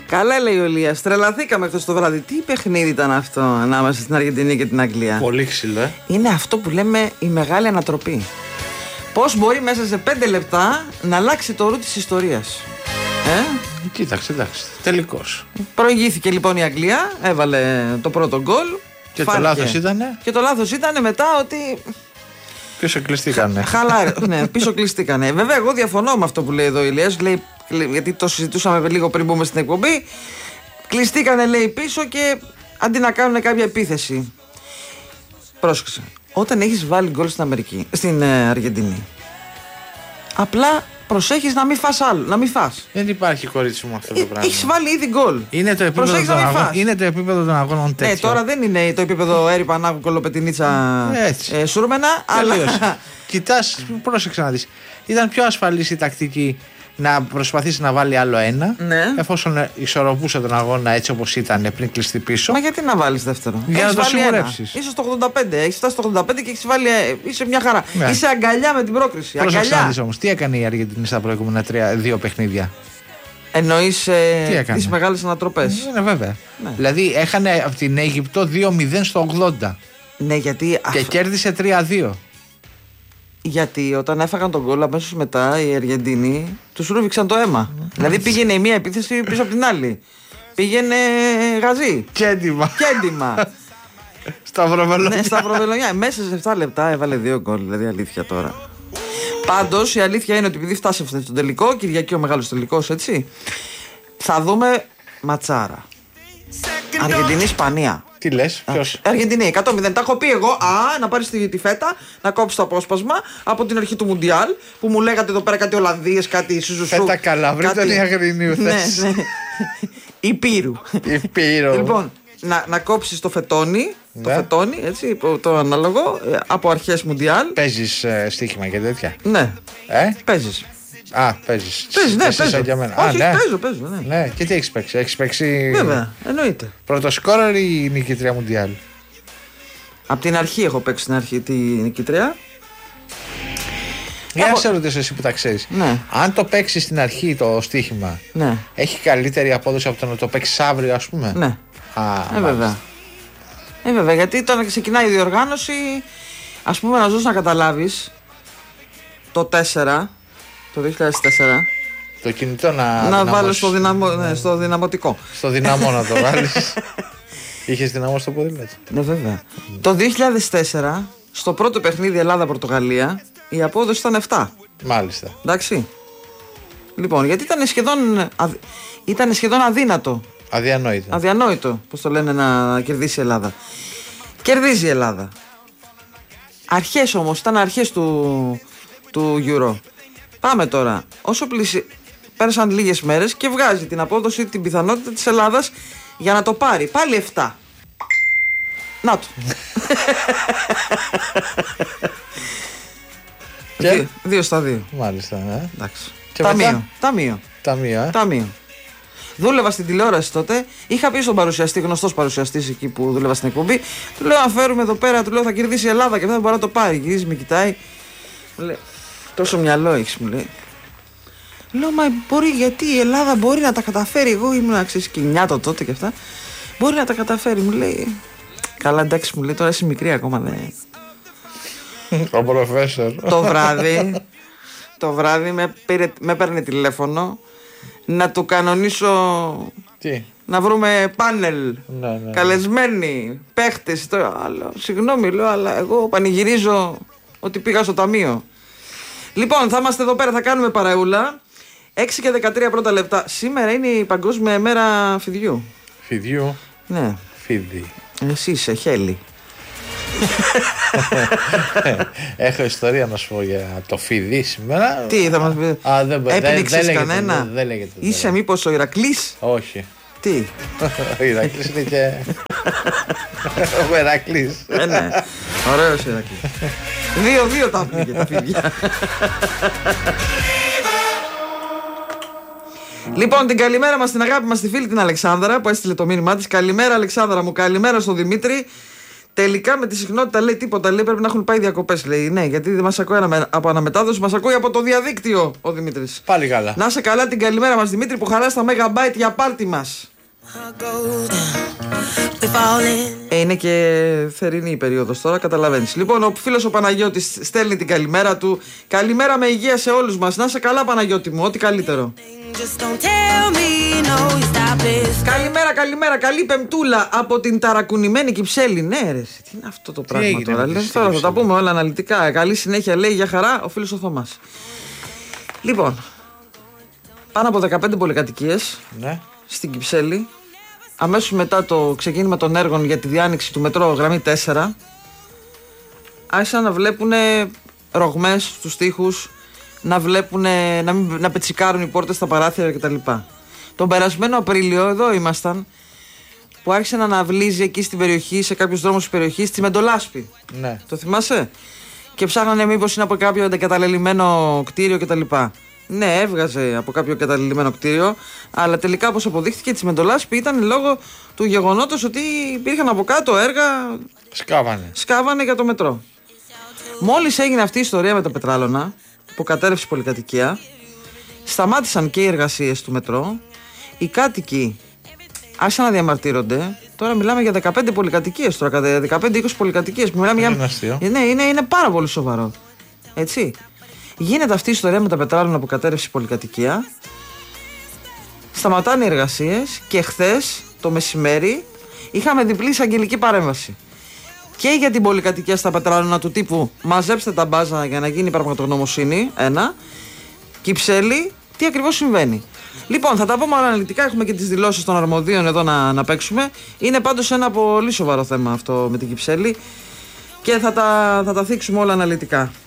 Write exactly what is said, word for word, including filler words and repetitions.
Καλά, λέει ο Ηλίας. Τρελαθήκαμε χθες το βράδυ. Τι παιχνίδι ήταν αυτό ανάμεσα στην Αργεντινή και την Αγγλία. Πολύ ξύλο, ε. Είναι αυτό που λέμε η μεγάλη ανατροπή. Πώς μπορεί μέσα σε πέντε λεπτά να αλλάξει το ρου της ιστορίας. Ε? Κοίταξε, εντάξει. Τελικώς. Προηγήθηκε λοιπόν η Αγγλία, έβαλε το πρώτο γκολ. Και φάνηκε. Το λάθος ήτανε. Και το λάθος ήτανε μετά ότι. Πίσω κλειστήκανε. Χαλάρε. Ναι, πίσω κλειστήκανε. Βέβαια, εγώ διαφωνώ με αυτό που λέει εδώ ο Ηλίας. Λέει, γιατί το συζητούσαμε λίγο πριν μπούμε στην εκπομπή. Κλειστήκανε, λέει, πίσω και αντί να κάνουν κάποια επίθεση. Πρόσεξε. Όταν έχεις βάλει γκολ στην Αμερική, στην ε, Αργεντινή, απλά προσέχεις να μην φας άλλο. Να μην φας. Δεν υπάρχει κορίτσι μου αυτό το πράγμα. Έχεις βάλει ήδη γκολ. Είναι το επίπεδο των αγώνων, είναι το επίπεδο των αγώνων τέτοιο. Ναι, τώρα δεν είναι το επίπεδο Έρη Πανάγου Κολοπετινίτσα ε, Σούρμενα. Αλλά. Κοιτάς, πρόσεξε να δεις. Ήταν πιο ασφαλής η τακτική να προσπαθήσει να βάλει άλλο ένα, ναι. Εφόσον ισορροπούσε τον αγώνα έτσι όπως ήταν πριν κλειστεί πίσω. Μα γιατί να βάλεις δεύτερο? Για έχεις να το σιγουρέψεις. Είσαι στο ογδόντα πέντε, έχεις φτάσει στο ογδόντα πέντε και έχεις βάλει. Είσαι μια χαρά. Ναι. Είσαι αγκαλιά με την πρόκριση. Πρόσεξε να δεις όμως, τι έκανε η Αργεντινή στα προηγούμενα τρία, δύο παιχνίδια. Εννοείς ε, τις μεγάλες ανατροπές. Ναι, βέβαια. Ναι. Δηλαδή έχανε από την Αίγυπτο δύο μηδέν στο ογδόντα. Ναι, γιατί. Και αφ... κέρδισε τρία δύο. Γιατί όταν έφαγαν τον γκολ αμέσως μετά οι Αργεντίνοι τους ρούφηξαν το αίμα. Mm. Δηλαδή πήγαινε η μία επίθεση πίσω από την άλλη. Πήγαινε γαζί. Κέντημα. Κέντημα. Σταυροβελονιά. Ναι, Σταυροβελονιά. Μέσα σε επτά λεπτά έβαλε δύο γκολ. Δηλαδή αλήθεια τώρα. Πάντως η αλήθεια είναι ότι επειδή φτάσαμε στον τελικό, Κυριακή ο μεγάλος τελικός, έτσι. Θα δούμε ματσάρα. Αργεντινή-Ισπανία. Τι λες, ποιος? Αργεντινή, εκατό μηδέν. Τα έχω πει εγώ. Α, να πάρεις τη, τη φέτα, να κόψεις το απόσπασμα από την αρχή του Μουντιάλ που μου λέγατε εδώ πέρα κάτι Ολλανδίες, κάτι Σουζουσού. Φέτα καλά, βρείτε η Αγρινίου θες. Ναι, ναι. Υπήρου. Υπήρου. Λοιπόν, να, να κόψεις το φετόνι, ναι. Το φετόνι, έτσι, το ανάλογο, από αρχές Μουντιάλ. Παίζεις ε, στοίχημα και τέτοια. Ναι. Ε? Παίζεις. Α, παίζεις. Παίζεις, ναι, παίζω. Για μένα. Όχι, Α, ναι. παίζω, παίζω, ναι. Ναι, και τι έχεις παίξει? Έχεις παίξει. Βέβαια, εννοείται. Πρωτοσκόρερ ή νικητρία Μουντιάλ? Απ' την αρχή έχω παίξει στην αρχή τη νικητρία. Για να σε ρωτήσω εσύ που τα ξέρεις. Ναι. Αν το παίξεις στην αρχή το στοίχημα, ναι. Έχει καλύτερη απόδοση από το να το παίξεις αύριο, ας πούμε. Ναι. Α, ε, βέβαια. Ε, βέβαια, γιατί όταν ξεκινάει η διοργάνωση, ας πούμε, να ζω να καταλάβεις το τέσσερα, το δύο χιλιάδες τέσσερα. Το κινητό να. Να βάλω στο, δυναμο, ναι, στο δυναμωτικό. Στο δυναμό να το βάλεις. Είχες δυναμό στο ποδήλατο. Ναι, βέβαια. Mm. Το δύο χιλιάδες τέσσερα, στο πρώτο παιχνίδι Ελλάδα-Πορτογαλία, η απόδοση ήταν επτά. Μάλιστα. Εντάξει. Λοιπόν, γιατί ήταν σχεδόν, αδ... ήταν σχεδόν αδύνατο. Αδιανόητο. Αδιανόητο, πώς το λένε, να κερδίσει η Ελλάδα. Κερδίζει η Ελλάδα. Αρχές όμως, ήταν αρχές του, του Euro. Πάμε τώρα. Όσο πλησι... πέρασαν λίγες μέρες και βγάζει την απόδοση, την πιθανότητα της Ελλάδας για να το πάρει. Πάλι επτά. Να το. Και? Δύο, δύο στα δύο. Μάλιστα, ναι. Εντάξει. Και Ταμείο. Ταμείο. Ταμείο, ε. Ταμείο. Δούλευα στην τηλεόραση τότε. Είχα πει στον παρουσιαστή, γνωστός παρουσιαστής εκεί που δούλευα στην εκπομπή. Του λέω: αν φέρουμε εδώ πέρα, του λέω: θα κερδίσει η Ελλάδα και δεν θα μπορεί να το πάρει. Γυρίζει, με κοιτάει. Μου λέει: τόσο μυαλό έχεις, μου λέει. Λέω: μα μπορεί, γιατί η Ελλάδα μπορεί να τα καταφέρει. Εγώ ήμουν αξίζει και νιάτο τότε και αυτά. Μπορεί να τα καταφέρει, μου λέει. Καλά, εντάξει, μου λέει, τώρα είσαι μικρή ακόμα, δεν. Ο προφέσορ. Το βράδυ, το βράδυ με, πήρε, με παίρνει τηλέφωνο να του κανονίσω. Τι? Να βρούμε πάνελ. Ναι, ναι, ναι. Καλεσμένοι, παίχτες. Συγγνώμη, λέω, αλλά εγώ πανηγυρίζω ότι πήγα στο ταμείο. Λοιπόν, θα είμαστε εδώ πέρα, θα κάνουμε παραούλα. έξι και δεκατρία πρώτα λεπτά. Σήμερα είναι η Παγκόσμια Μέρα Φιδιού. Φιδιού? Ναι. Φίδι. Εσύ είσαι χέλη. Έχω ιστορία να σου πω για το φίδι σήμερα. Τι θα μας πει? Α, δεν Έπνιξες κανένα? Δεν, δεν λέγεται. Είσαι μήπως ο Ηρακλής? Όχι. Τι? Ο Ηρακλής είναι και ο Μερακλής. Ε, ναι. Ωραίος Ηρακλής. Δύο-δύο τα πήγε τα φίδια. Λοιπόν, την καλημέρα μας, την αγάπη μας, τη φίλη την Αλεξάνδρα που έστειλε το μήνυμά της. Καλημέρα, Αλεξάνδρα μου, καλημέρα στον Δημήτρη. Τελικά με τη συχνότητα λέει τίποτα. Λέει πρέπει να έχουν πάει διακοπές. Λέει ναι, γιατί δεν μας ακούει από αναμετάδοση, μας ακούει από το διαδίκτυο ο Δημήτρης. Πάλι καλά. Να σε καλά, την καλημέρα μας Δημήτρη που χαρά στα Megabyte για πάρτι μας. Ε, είναι και θερινή η περίοδος τώρα, καταλαβαίνεις. Λοιπόν, ο φίλος ο Παναγιώτης στέλνει την καλημέρα του. Καλημέρα με υγεία σε όλους μας. Να σε καλά, Παναγιώτη μου, ό,τι καλύτερο. Καλημέρα, καλημέρα, καλή πεμπτούλα από την ταρακουνημένη Κυψέλη. Ναι, ρε, τι είναι αυτό το πράγμα τώρα. Λέει, τώρα θα τα πούμε όλα αναλυτικά. Καλή συνέχεια, λέει για χαρά ο φίλος ο Θωμάς. Λοιπόν, πάνω από δεκαπέντε πολυκατοικίες ναι. στην Κυψέλη. Αμέσως μετά το ξεκίνημα των έργων για τη διάνοιξη του μετρό γραμμή τέσσερα άρχισαν να βλέπουν ρογμές στους τοίχους, να βλέπουν, να, μην, να πετσικάρουν οι πόρτες στα παράθυρα κτλ. Τον περασμένο Απρίλιο εδώ ήμασταν που άρχισε να αναβλύζει εκεί στην περιοχή, σε κάποιους δρόμους της περιοχής, τη Μεντολάσπη. Ναι. Το θυμάσαι? Και ψάχνανε μήπως είναι από κάποιο εγκαταλελειμμένο κτίριο κτλ. Ναι, έβγαζε από κάποιο εγκαταλελειμμένο κτίριο, αλλά τελικά όπως αποδείχθηκε της Μεντολάσπη ήταν λόγω του γεγονότος ότι υπήρχαν από κάτω έργα. Σκάβανε. Σκάβανε για το μετρό. Μόλις έγινε αυτή η ιστορία με τα πετράλωνα, που κατέρευσε η πολυκατοικία, σταμάτησαν και οι εργασίες του μετρό, οι κάτοικοι άρχισαν να διαμαρτύρονται. Τώρα μιλάμε για δεκαπέντε πολυκατοικίες, τώρα δεκαπέντε είκοσι πολυκατοικίες. Μιλάμε για... Ναι, είναι, είναι πάρα πολύ σοβαρό. Έτσι. Γίνεται αυτή η ιστορία με τα πετράλωνα που κατέρευσε η πολυκατοικία. Σταματάνε οι εργασίες και χθες το μεσημέρι είχαμε διπλή εισαγγελική παρέμβαση. Και για την πολυκατοικία στα πετράλωνα του τύπου μαζέψτε τα μπάζα για να γίνει πραγματογνωμοσύνη. Ένα. Κυψέλη, τι ακριβώς συμβαίνει. Λοιπόν, θα τα πούμε όλα αναλυτικά. Έχουμε και τις δηλώσεις των αρμοδίων εδώ να, να παίξουμε. Είναι πάντως ένα πολύ σοβαρό θέμα αυτό με την Κυψέλη και θα τα, θα τα θίξουμε όλα αναλυτικά.